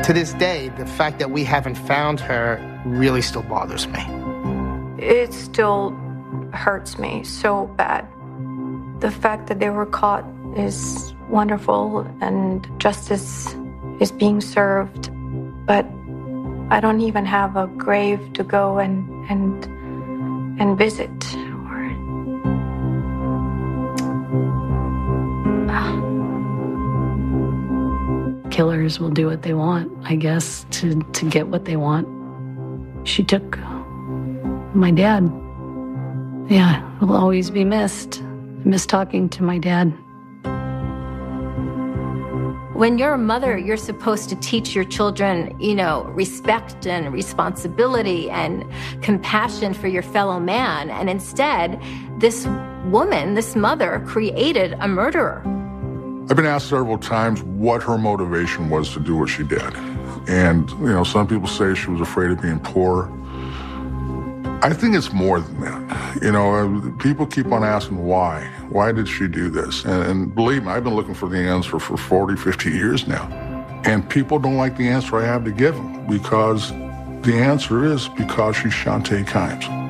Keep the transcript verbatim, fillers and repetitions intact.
To this day, the fact that we haven't found her really still bothers me. It still hurts me so bad. The fact that they were caught is wonderful and justice is being served, but I don't even have a grave to go and and and visit. Or uh. Killers will do what they want, I guess, to, to get what they want. She took my dad. Yeah, will always be missed. I miss talking to my dad. When you're a mother, you're supposed to teach your children, you know, respect and responsibility and compassion for your fellow man. And instead, this woman, this mother, created a murderer. I've been asked several times what her motivation was to do what she did. And, you know, some people say she was afraid of being poor. I think it's more than that. You know, people keep on asking why. Why did she do this? And, and believe me, I've been looking for the answer for forty, fifty years now. And people don't like the answer I have to give them because the answer is because she's Shantae Kimes.